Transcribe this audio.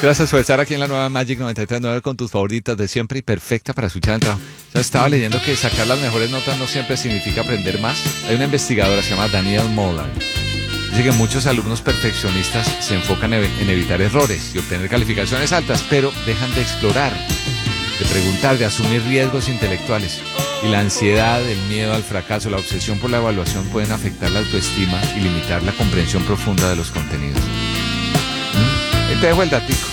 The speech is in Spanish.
Gracias por estar aquí en la nueva Magic 93.9 con tus favoritas de siempre y perfecta para escuchar el trabajo. Yo estaba leyendo que sacar las mejores notas no siempre significa aprender más. Hay una investigadora, se llama Danielle Mollard. Dice que muchos alumnos perfeccionistas se enfocan en evitar errores y obtener calificaciones altas, pero dejan de explorar, de preguntar, de asumir riesgos intelectuales. Y la ansiedad, el miedo al fracaso, la obsesión por la evaluación pueden afectar la autoestima y limitar la comprensión profunda de los contenidos. Ahí te dejo el datico.